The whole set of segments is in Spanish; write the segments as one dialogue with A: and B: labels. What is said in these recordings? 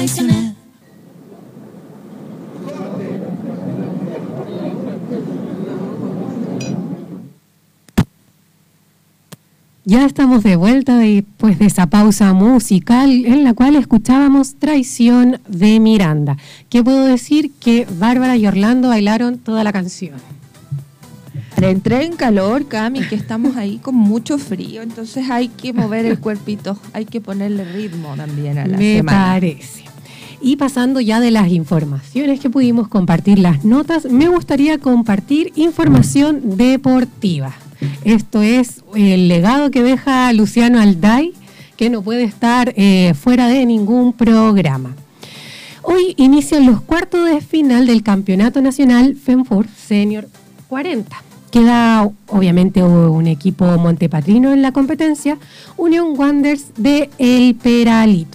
A: traicioné.
B: Ya estamos de vuelta después de esa pausa musical en la cual escuchábamos Traición de Miranda. ¿Qué puedo decir? Que Bárbara y Orlando bailaron toda la canción.
C: Entré en calor, Cami, que estamos ahí con mucho frío, entonces hay que mover el cuerpito, hay que ponerle ritmo también a la semana.
B: Me parece. Y pasando ya de las informaciones que pudimos compartir, las notas, me gustaría compartir información deportiva. Esto es el legado que deja Luciano Alday, que no puede estar fuera de ningún programa. Hoy inician los cuartos de final del Campeonato Nacional FENFOR Senior 40. Queda obviamente un equipo montepatrino en la competencia, Unión Wanderers de El Peralito.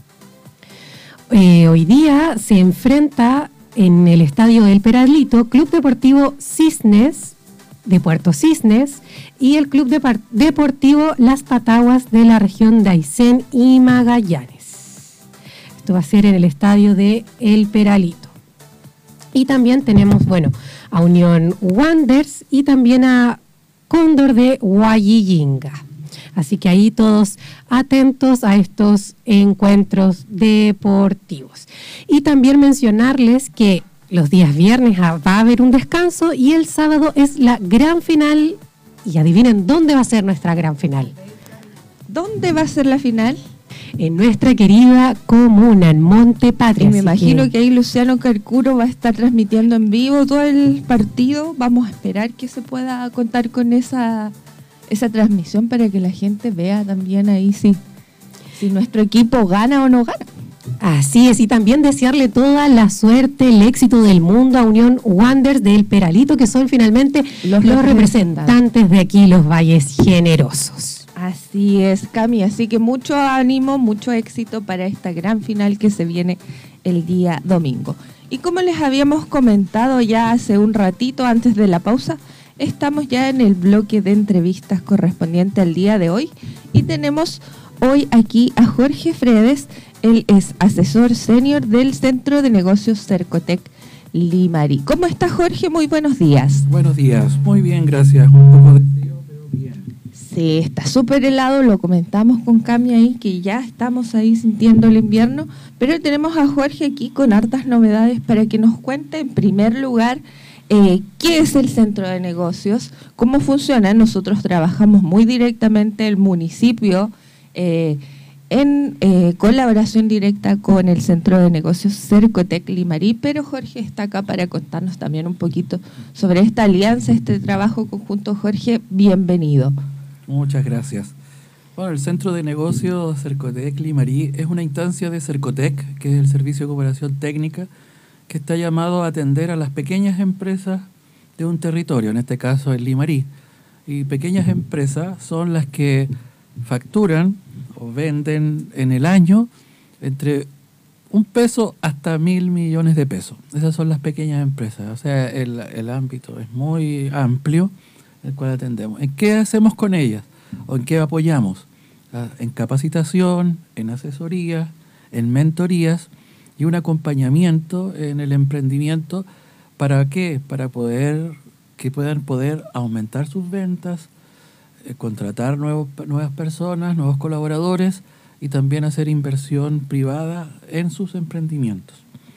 B: Hoy día se enfrenta en el estadio El Peralito Club Deportivo Cisnes de Puerto Cisnes y el Club Deportivo Las Pataguas de la región de Aysén y Magallanes. Esto va a ser en el estadio de El Peralito. Y también tenemos, a Unión Wanderers y también a Cóndor de Huallilinga. Así que ahí todos atentos a estos encuentros deportivos. Y también mencionarles que los días viernes va a haber un descanso y el sábado es la gran final. Y adivinen dónde va a ser nuestra gran final.
C: ¿Dónde va a ser la final?
B: En nuestra querida comuna, en Montepatria.
C: Y me imagino que ahí Luciano Carcuro va a estar transmitiendo en vivo todo el partido. Vamos a esperar que se pueda contar con esa transmisión para que la gente vea también ahí si nuestro equipo gana o no gana.
B: Así es, y también desearle toda la suerte, el éxito del mundo a Unión Wanderers del Peralito, que son finalmente los representantes de aquí, los Valles Generosos.
C: Así es, Cami, así que mucho ánimo, mucho éxito para esta gran final que se viene el día domingo. Y como les habíamos comentado ya hace un ratito antes de la pausa, estamos ya en el bloque de entrevistas correspondiente al día de hoy y tenemos hoy aquí a Jorge Fredes. Él es asesor senior del Centro de Negocios Cercotec Limarí. ¿Cómo está, Jorge? Muy buenos días.
D: Buenos días, muy bien, gracias. Un poco de frío, pero bien.
C: Sí, está súper helado, lo comentamos con Cami ahí, que ya estamos ahí sintiendo el invierno, pero tenemos a Jorge aquí con hartas novedades para que nos cuente, en primer lugar, qué es el Centro de Negocios, cómo funciona. Nosotros trabajamos muy directamente el municipio, en colaboración directa con el Centro de Negocios Cercotec Limarí, pero Jorge está acá para contarnos también un poquito sobre esta alianza, este trabajo conjunto. Jorge, bienvenido.
D: Muchas gracias. Bueno, el Centro de Negocios Cercotec Limarí es una instancia de Cercotec, que es el Servicio de Cooperación Técnica, que está llamado a atender a las pequeñas empresas de un territorio, en este caso el Limarí. Y pequeñas empresas son las que facturan o venden en el año entre $1 hasta 1.000 millones de pesos. Esas son las pequeñas empresas. O sea, el ámbito es muy amplio, el cual atendemos. ¿En qué hacemos con ellas? ¿O en qué apoyamos? En capacitación, en asesoría, en mentorías y un acompañamiento en el emprendimiento. ¿Para qué? Para que puedan poder aumentar sus ventas, contratar nuevas personas, nuevos colaboradores y también hacer inversión privada en sus emprendimientos.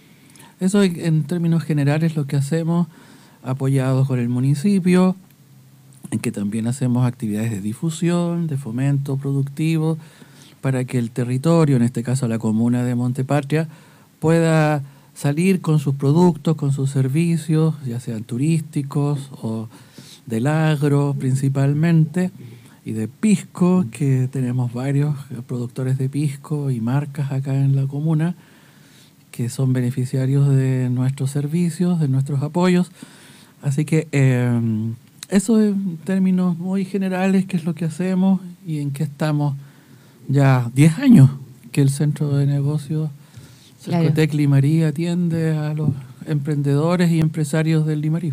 D: Eso en términos generales lo que hacemos, apoyados con el municipio, en que también hacemos actividades de difusión, de fomento productivo, para que el territorio, en este caso la comuna de Montepatria, pueda salir con sus productos, con sus servicios, ya sean turísticos o del agro principalmente, y de pisco, que tenemos varios productores de pisco y marcas acá en la comuna que son beneficiarios de nuestros servicios, de nuestros apoyos. Así que eso en términos muy generales, qué es lo que hacemos y en qué estamos ya 10 años que el Centro de Negocios Cercotec Limarí atiende a los emprendedores y empresarios del Limarí.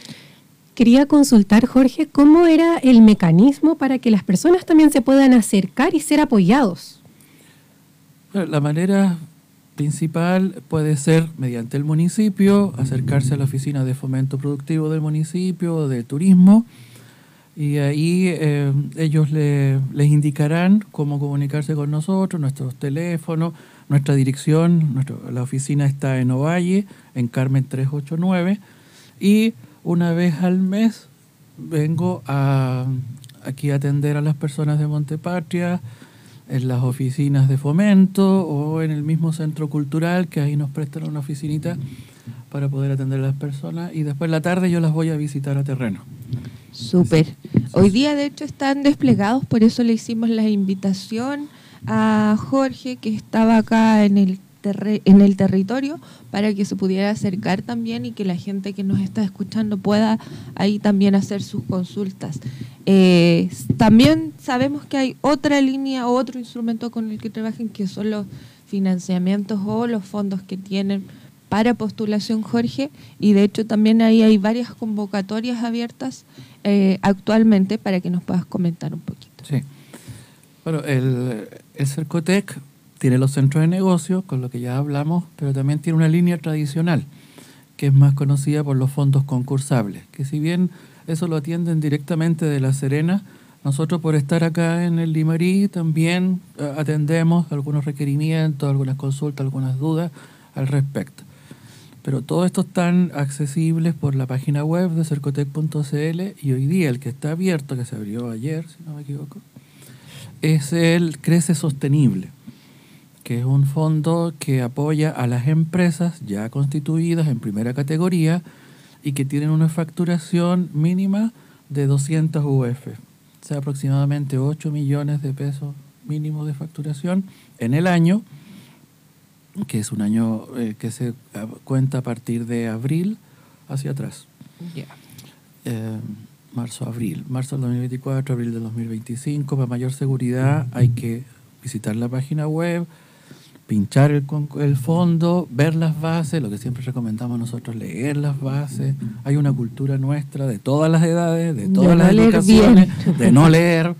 B: Quería consultar, Jorge, ¿cómo era el mecanismo para que las personas también se puedan acercar y ser apoyados?
D: La manera principal puede ser mediante el municipio, acercarse a la oficina de fomento productivo del municipio o de turismo, y ahí ellos les indicarán cómo comunicarse con nosotros, nuestros teléfonos, nuestra dirección. La oficina está en Ovalle, en Carmen 389, y una vez al mes vengo aquí a atender a las personas de Montepatria, en las oficinas de fomento o en el mismo centro cultural, que ahí nos prestan una oficinita para poder atender a las personas, y después en la tarde yo las voy a visitar a terreno.
C: Súper. Hoy día, de hecho, están desplegados, por eso le hicimos la invitación a Jorge, que estaba acá en el territorio, para que se pudiera acercar también y que la gente que nos está escuchando pueda ahí también hacer sus consultas. También sabemos que hay otra línea o otro instrumento con el que trabajan, que son los financiamientos o los fondos que tienen para postulación, Jorge, y de hecho también ahí hay varias convocatorias abiertas actualmente, para que nos puedas comentar un poquito.
D: Sí. Bueno, el Cercotec tiene los centros de negocio, con lo que ya hablamos, pero también tiene una línea tradicional, que es más conocida por los fondos concursables, que si bien eso lo atienden directamente de La Serena, nosotros, por estar acá en el Limarí, también atendemos algunos requerimientos, algunas consultas, algunas dudas al respecto. Pero todo esto están accesibles por la página web de cercotec.cl, y hoy día el que está abierto, que se abrió ayer, si no me equivoco, es el Crece Sostenible, que es un fondo que apoya a las empresas ya constituidas en primera categoría y que tienen una facturación mínima de 200 UF, o sea, aproximadamente 8 millones de pesos mínimo de facturación en el año, que es un año que se cuenta a partir de abril hacia atrás. Marzo del 2024, abril del 2025. Para mayor seguridad hay que visitar la página web, pinchar el fondo, ver las bases, lo que siempre recomendamos nosotros, leer las bases. Hay una cultura nuestra de todas las edades, de todas las educaciones, de no leer.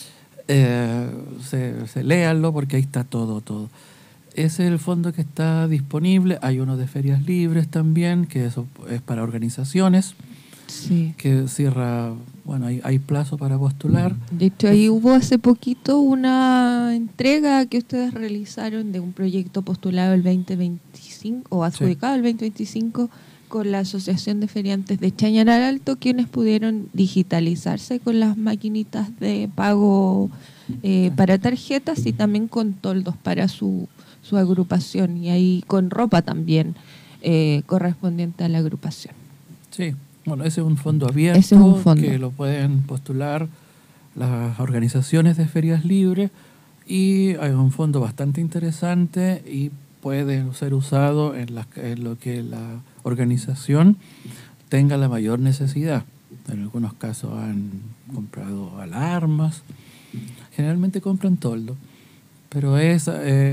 D: Léanlo, porque ahí está todo. Ese es el fondo que está disponible. Hay uno de ferias libres también, que eso es para organizaciones. Sí. Que cierra, bueno, hay plazo para postular.
C: De hecho, ahí hubo hace poquito una entrega que ustedes realizaron de un proyecto postulado el 2025, o adjudicado el 2025, con la Asociación de Feriantes de Chañaral Alto, quienes pudieron digitalizarse con las maquinitas de pago para tarjetas, y también con toldos para su agrupación, y ahí con ropa también correspondiente a la agrupación.
D: Sí. Bueno, ese es un fondo abierto, que lo pueden postular las organizaciones de ferias libres, y hay un fondo bastante interesante y puede ser usado en lo que la organización tenga la mayor necesidad. En algunos casos han comprado alarmas, generalmente compran toldo, pero es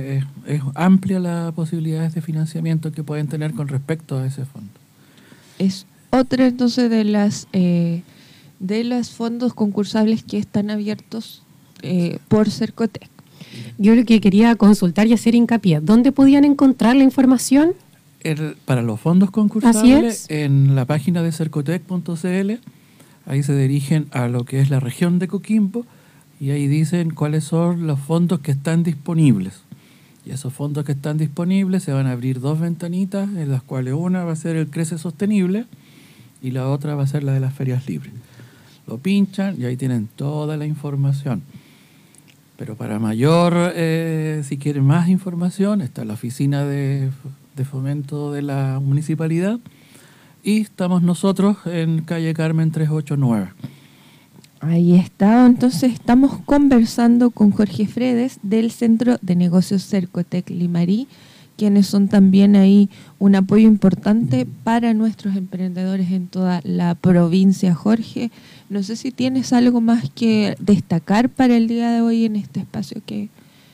D: amplia las posibilidades de financiamiento que pueden tener con respecto a ese fondo.
C: Es otra entonces de los fondos concursables que están abiertos por Cercotec.
B: Yo lo que quería consultar y hacer hincapié, ¿dónde podían encontrar la información?
D: Para los fondos concursables, en la página de cercotec.cl, ahí se dirigen a lo que es la región de Coquimbo, y ahí dicen cuáles son los fondos que están disponibles. Y esos fondos que están disponibles se van a abrir dos ventanitas, en las cuales una va a ser el Crece Sostenible y la otra va a ser la de las ferias libres. Lo pinchan y ahí tienen toda la información. Pero para mayor, si quieren más información, está la oficina de fomento de la municipalidad, y estamos nosotros en calle Carmen 389.
C: Ahí está. Entonces estamos conversando con Jorge Fredes del Centro de Negocios Cercotec Limarí, quienes son también ahí un apoyo importante para nuestros emprendedores en toda la provincia. Jorge, no sé si tienes algo más que destacar para el día de hoy en este espacio que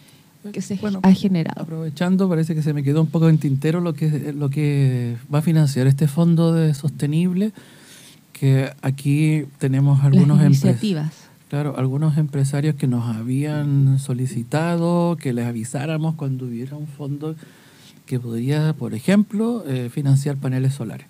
C: se ha generado.
D: Aprovechando, parece que se me quedó un poco en tintero lo que va a financiar este fondo de sostenible, que aquí tenemos algunos
C: iniciativas.
D: Algunos empresarios que nos habían solicitado que les avisáramos cuando hubiera un fondo que podría, por ejemplo, financiar paneles solares.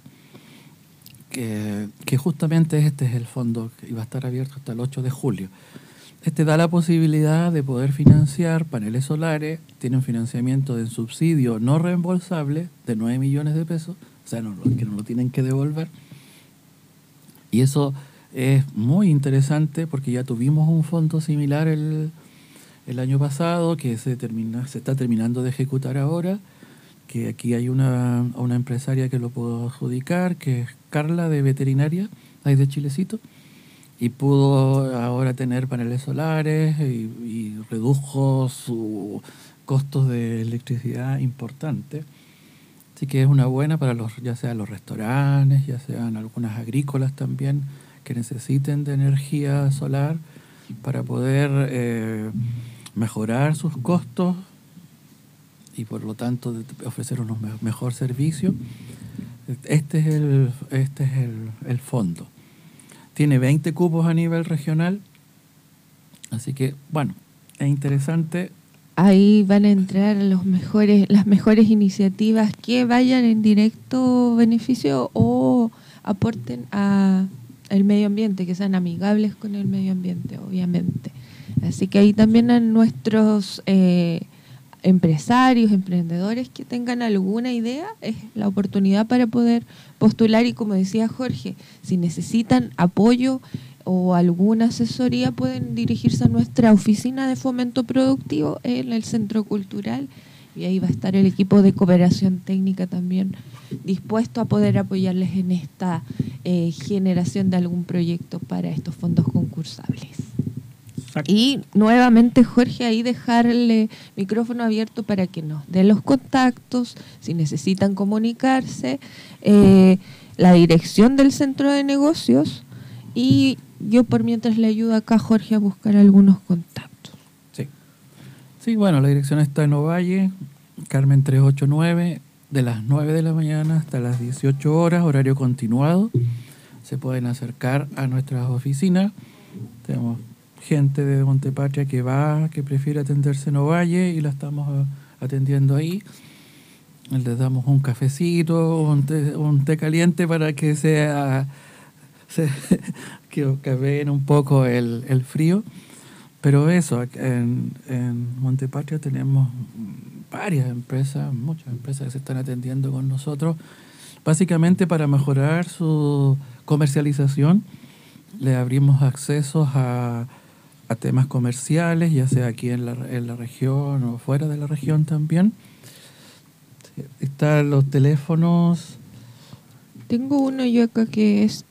D: Que justamente este es el fondo que iba a estar abierto hasta el 8 de julio. Este da la posibilidad de poder financiar paneles solares, tiene un financiamiento de subsidio no reembolsable de 9 millones de pesos, o sea, que no lo tienen que devolver. Y eso es muy interesante porque ya tuvimos un fondo similar el año pasado que se está terminando de ejecutar ahora, que aquí hay una empresaria que lo pudo adjudicar, que es Carla de Veterinaria, ahí de Chilecito, y pudo ahora tener paneles solares y redujo sus costos de electricidad importante. Así que es una buena para ya sean los restaurantes, ya sean algunas agrícolas también que necesiten de energía solar para poder mejorar sus costos y por lo tanto ofrecer un mejor servicio. Este es el fondo. Tiene 20 cupos a nivel regional, así que bueno, es interesante.
C: Ahí van a entrar las mejores iniciativas que vayan en directo beneficio o aporten al medio ambiente, que sean amigables con el medio ambiente, obviamente. Así que ahí también a nuestros empresarios, emprendedores que tengan alguna idea, es la oportunidad para poder postular. Y como decía Jorge, si necesitan apoyo o alguna asesoría, pueden dirigirse a nuestra oficina de fomento productivo en el Centro Cultural, y ahí va a estar el equipo de cooperación técnica también dispuesto a poder apoyarles en esta generación de algún proyecto para estos fondos concursables. Exacto. Y nuevamente, Jorge, ahí dejarle micrófono abierto para que nos den los contactos, si necesitan comunicarse, la dirección del centro de negocios, y yo por mientras le ayudo acá a Jorge a buscar algunos contactos.
D: Sí, bueno, la dirección está en Ovalle, Carmen 389, de las 9 de la mañana hasta las 18 horas, horario continuado. Se pueden acercar a nuestras oficinas. Tenemos gente de Montepatria que prefiere atenderse en Ovalle y la estamos atendiendo ahí. Les damos un cafecito, un té caliente para que que capeen un poco el frío. Pero eso, en Montepatria tenemos varias empresas, muchas empresas que se están atendiendo con nosotros, básicamente para mejorar su comercialización. Le abrimos accesos a temas comerciales, ya sea aquí en la región o fuera de la región también. Están los teléfonos.
C: Tengo uno yo acá que es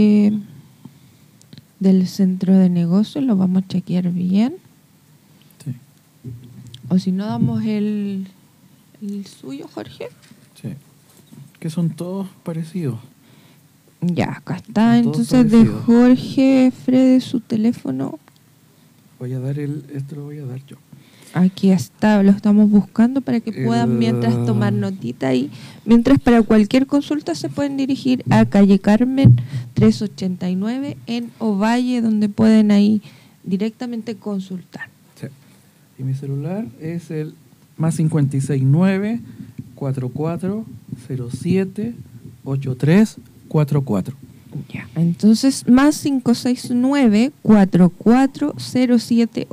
C: del centro de negocios, lo vamos a chequear bien.
D: Sí.
C: O si no, damos el suyo, Jorge.
D: Sí, que son todos parecidos.
C: Ya, acá está. Entonces, de Jorge Frede, su teléfono.
D: Esto lo voy a dar yo.
C: Aquí está, lo estamos buscando para que puedan mientras tomar notita, y mientras para cualquier consulta se pueden dirigir a calle Carmen 389 en Ovalle, donde pueden ahí directamente consultar.
D: Sí. Y mi celular es el más 569 4407 8344.
C: Ya, entonces más 569 4407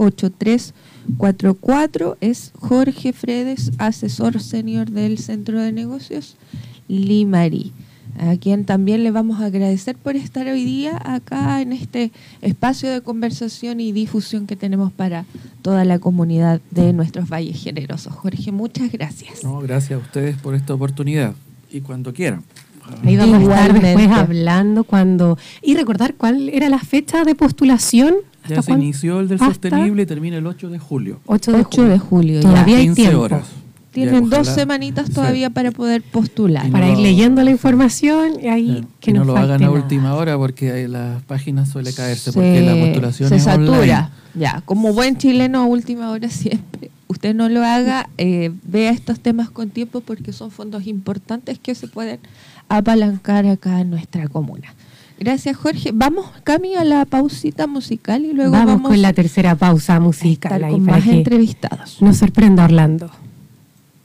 C: 8344 es Jorge Fredes, asesor senior del Centro de Negocios Limarí, a quien también le vamos a agradecer por estar hoy día acá en este espacio de conversación y difusión que tenemos para toda la comunidad de nuestros Valles Generosos. Jorge, muchas gracias.
D: No, gracias a ustedes por esta oportunidad, y cuando quieran.
B: Ahí vamos a estar después hablando y recordar cuál era la fecha de postulación.
D: Ya se inició el del sostenible y termina el 8 de julio.
C: 8 de julio.
B: Todavía hay
D: 15
B: tiempo.
D: horas.
C: Tienen 2 semanitas todavía para poder postular.
B: Para ir leyendo la información y ahí
D: que no lo hagan a última hora, porque las páginas suele caerse porque la postulación
C: se
D: es
C: satura.
D: Online.
C: Ya, como buen chileno, a última hora siempre. Usted no lo haga, vea estos temas con tiempo, porque son fondos importantes que se pueden apalancar acá en nuestra comuna. Gracias, Jorge. Vamos, Cami, a la pausita musical y luego vamos
B: con la tercera pausa musical.
C: Con más entrevistados.
B: Nos sorprenda Orlando.